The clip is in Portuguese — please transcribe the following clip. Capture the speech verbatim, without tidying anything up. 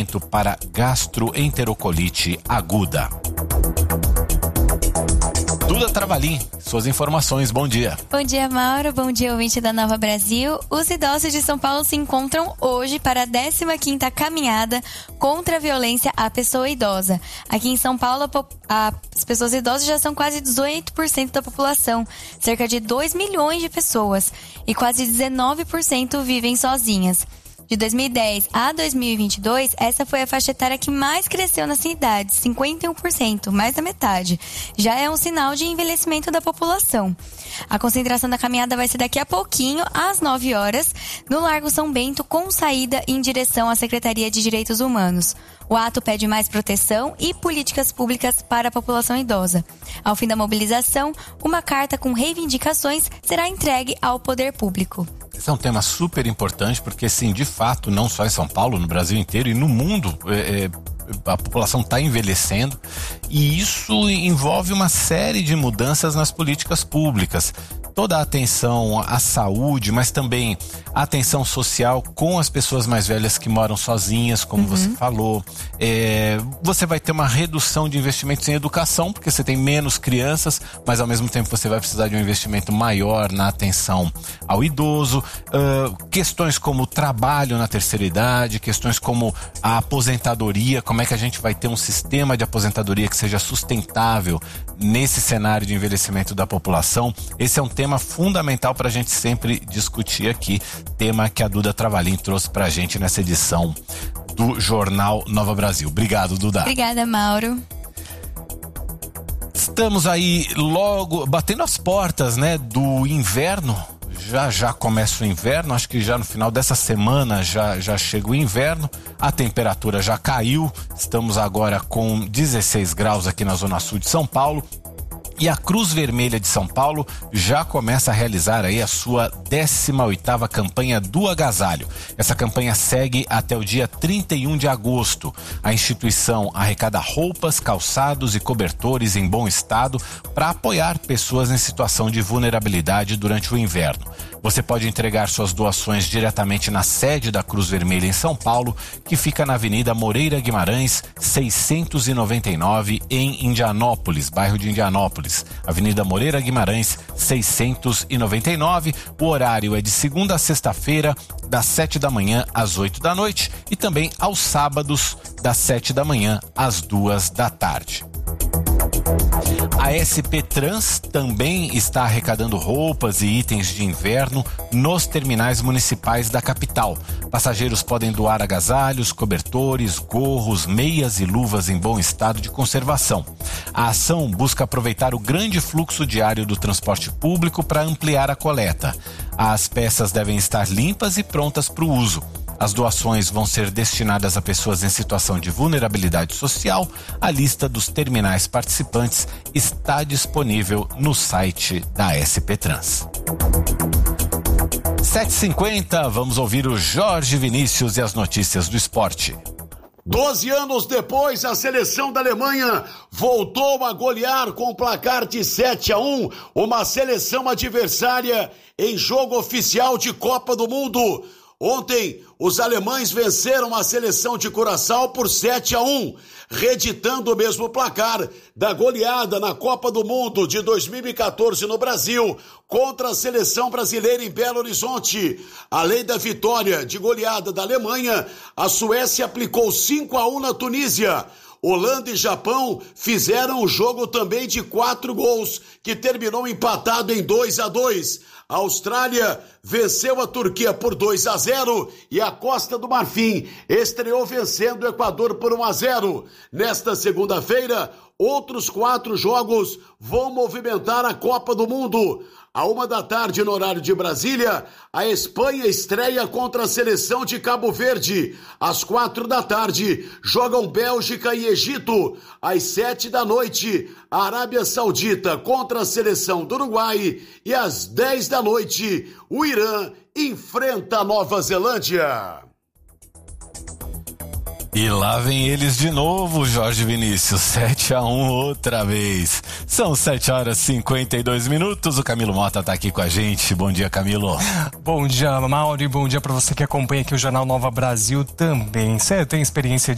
tratamento para gastroenterocolite aguda. Duda Travalim, suas informações, bom dia. Bom dia, Mauro, bom dia, ouvinte da Nova Brasil. Os idosos de São Paulo se encontram hoje para a décima quinta caminhada contra a violência à pessoa idosa. Aqui em São Paulo, as pessoas idosas já são quase dezoito por cento da população, cerca de dois milhões de pessoas, e quase dezenove por cento vivem sozinhas. De dois mil e dez a dois mil e vinte e dois, essa foi a faixa etária que mais cresceu na cidade, cinquenta e um por cento, mais da metade. Já é um sinal de envelhecimento da população. A concentração da caminhada vai ser daqui a pouquinho, às nove horas, no Largo São Bento, com saída em direção à Secretaria de Direitos Humanos. O ato pede mais proteção e políticas públicas para a população idosa. Ao fim da mobilização, uma carta com reivindicações será entregue ao poder público. Esse é um tema super importante porque, sim, de fato, não só em São Paulo, no Brasil inteiro e no mundo, é, é, a população está envelhecendo e isso envolve uma série de mudanças nas políticas públicas. Toda a atenção à saúde, mas também a atenção social com as pessoas mais velhas que moram sozinhas, como uhum. você falou. É, você vai ter uma redução de investimentos em educação, porque você tem menos crianças, mas ao mesmo tempo você vai precisar de um investimento maior na atenção ao idoso. Uh, questões como o trabalho na terceira idade, questões como a aposentadoria, como é que a gente vai ter um sistema de aposentadoria que seja sustentável nesse cenário de envelhecimento da população. Esse é um tema fundamental para a gente sempre discutir aqui, tema que a Duda Travalim trouxe para a gente nessa edição do Jornal Nova Brasil. Obrigado, Duda. Obrigada, Mauro. Estamos aí logo batendo as portas, né, do inverno. Já já começa o inverno, acho que já no final dessa semana já, já chega o inverno, a temperatura já caiu, estamos agora com dezesseis graus aqui na Zona Sul de São Paulo. E a Cruz Vermelha de São Paulo já começa a realizar aí a sua décima oitava campanha do agasalho. Essa campanha segue até o dia trinta e um de agosto. A instituição arrecada roupas, calçados e cobertores em bom estado para apoiar pessoas em situação de vulnerabilidade durante o inverno. Você pode entregar suas doações diretamente na sede da Cruz Vermelha em São Paulo, que fica na Avenida Moreira Guimarães, seiscentos e noventa e nove, em Indianópolis, bairro de Indianópolis. Avenida Moreira Guimarães, seiscentos e noventa e nove. O horário é de segunda a sexta-feira, das sete da manhã às oito da noite, e também aos sábados, das sete da manhã às duas da tarde. A S P Trans também está arrecadando roupas e itens de inverno nos terminais municipais da capital. Passageiros podem doar agasalhos, cobertores, gorros, meias e luvas em bom estado de conservação. A ação busca aproveitar o grande fluxo diário do transporte público para ampliar a coleta. As peças devem estar limpas e prontas para o uso. As doações vão ser destinadas a pessoas em situação de vulnerabilidade social. A lista dos terminais participantes está disponível no site da S P Trans. sete e cinquenta, vamos ouvir o Jorge Vinícius e as notícias do esporte. Doze anos depois, a seleção da Alemanha voltou a golear com placar de sete a um, uma seleção adversária em jogo oficial de Copa do Mundo. Ontem, os alemães venceram a seleção de Curaçao por sete a um, reeditando o mesmo placar da goleada na Copa do Mundo de dois mil e quatorze no Brasil contra a seleção brasileira em Belo Horizonte. Além da vitória de goleada da Alemanha, a Suécia aplicou cinco a um na Tunísia. Holanda e Japão fizeram o jogo também de quatro gols, que terminou empatado em dois a dois. A Austrália venceu a Turquia por dois a zero e a Costa do Marfim estreou vencendo o Equador por um a zero. Nesta segunda-feira, outros quatro jogos vão movimentar a Copa do Mundo. À uma da tarde, no horário de Brasília, a Espanha estreia contra a seleção de Cabo Verde. Às quatro da tarde, jogam Bélgica e Egito. Às sete da noite, a Arábia Saudita contra a seleção do Uruguai. E às dez da noite, o Irã enfrenta a Nova Zelândia. E lá vem eles de novo, Jorge Vinícius, sete a um outra vez. São sete horas e cinquenta e dois minutos, o Camilo Mota tá aqui com a gente. Bom dia, Camilo. Bom dia, Mauro, e bom dia para você que acompanha aqui o Jornal Nova Brasil também. Você tem experiência de